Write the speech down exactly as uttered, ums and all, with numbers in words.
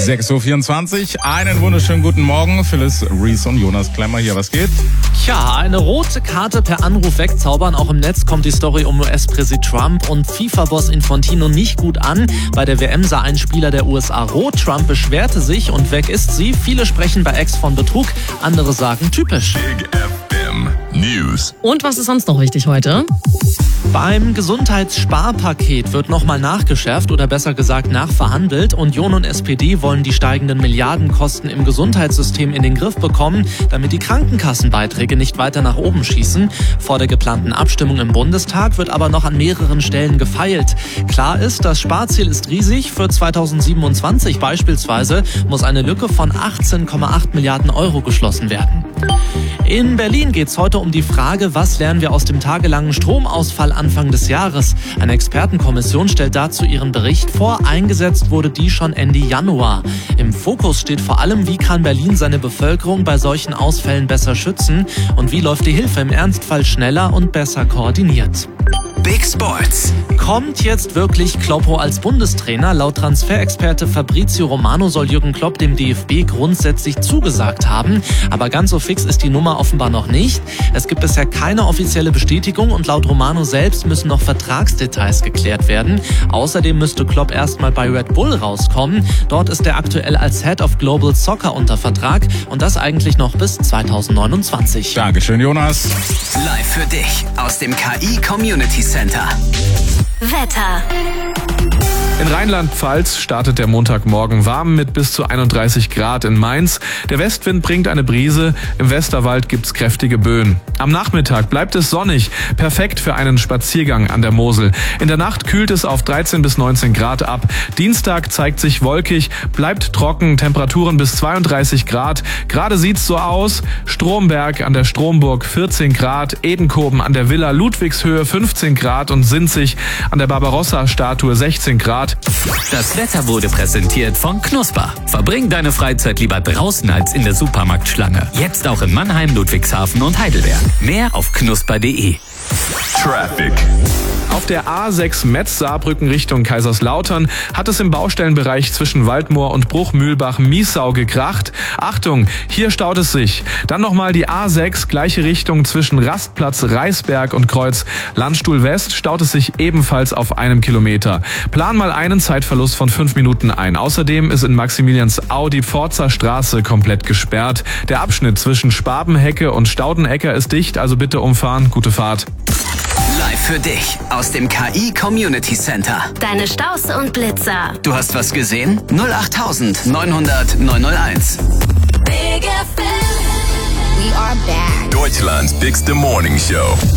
sechs Uhr vierundzwanzig, einen wunderschönen guten Morgen. Phyllis Reese und Jonas Klemmer hier, was geht? Tja, eine rote Karte per Anruf wegzaubern. Auch im Netz kommt die Story um U S-Präsident Trump und FIFA-Boss Infantino nicht gut an. Bei der W M sah ein Spieler der U S A rot, Trump beschwerte sich und weg ist sie. Viele sprechen bei Ex von Betrug, andere sagen typisch. Big F M News. Und was ist sonst noch wichtig heute? Beim Gesundheitssparpaket wird nochmal nachgeschärft oder besser gesagt nachverhandelt. Union und S P D wollen die steigenden Milliardenkosten im Gesundheitssystem in den Griff bekommen, damit die Krankenkassenbeiträge nicht weiter nach oben schießen. Vor der geplanten Abstimmung im Bundestag wird aber noch an mehreren Stellen gefeilt. Klar ist, das Sparziel ist riesig. Für zweitausendsiebenundzwanzig beispielsweise muss eine Lücke von achtzehn Komma acht Milliarden Euro geschlossen werden. In Berlin geht es heute um die Frage, was lernen wir aus dem tagelangen Stromausfall Anfang des Jahres. Eine Expertenkommission stellt dazu ihren Bericht vor. Eingesetzt wurde die schon Ende Januar. Im Fokus steht vor allem, wie kann Berlin seine Bevölkerung bei solchen Ausfällen besser schützen und wie läuft die Hilfe im Ernstfall schneller und besser koordiniert. Big Sports. Kommt jetzt wirklich Kloppo als Bundestrainer? Laut Transferexperte Fabrizio Romano soll Jürgen Klopp dem D F B grundsätzlich zugesagt haben. Aber ganz so fix ist die Nummer offenbar noch nicht. Es gibt bisher keine offizielle Bestätigung und laut Romano selbst müssen noch Vertragsdetails geklärt werden. Außerdem müsste Klopp erstmal bei Red Bull rauskommen. Dort ist er aktuell als Head of Global Soccer unter Vertrag und das eigentlich noch bis zweitausendneunundzwanzig. Dankeschön, Jonas. Live für dich aus dem K I Community Center. Wetter. In Rheinland-Pfalz startet der Montagmorgen warm mit bis zu einunddreißig Grad in Mainz. Der Westwind bringt eine Brise, im Westerwald gibt's kräftige Böen. Am Nachmittag bleibt es sonnig, perfekt für einen Spaziergang an der Mosel. In der Nacht kühlt es auf dreizehn bis neunzehn Grad ab. Dienstag zeigt sich wolkig, bleibt trocken, Temperaturen bis zweiunddreißig Grad. Gerade sieht's so aus, Stromberg an der Stromburg vierzehn Grad, Edenkoben an der Villa Ludwigshöhe fünfzehn Grad und Sinzig an der Barbarossa-Statue sechzehn Grad. Das Wetter wurde präsentiert von Knusper. Verbring deine Freizeit lieber draußen als in der Supermarktschlange. Jetzt auch in Mannheim, Ludwigshafen und Heidelberg. Mehr auf knusper punkt de. Traffic. Auf der A sechs Metz-Saarbrücken Richtung Kaiserslautern hat es im Baustellenbereich zwischen Waldmoor und Bruchmühlbach-Miesau gekracht. Achtung, hier staut es sich. Dann nochmal die A sechs, gleiche Richtung zwischen Rastplatz Reisberg und Kreuz Landstuhl West, staut es sich ebenfalls auf einem Kilometer. Plan mal einen Zeitverlust von fünf Minuten ein. Außerdem ist in Maximiliansau die Pforzer Straße komplett gesperrt. Der Abschnitt zwischen Spabenhecke und Staudenecker ist dicht, also bitte umfahren. Gute Fahrt. Live für dich aus dem K I Community Center. Deine Staus und Blitzer. Du hast was gesehen? null acht neunhundert neunhunderteins. Big F M. We are back. Deutschland's Bigste Morning Show.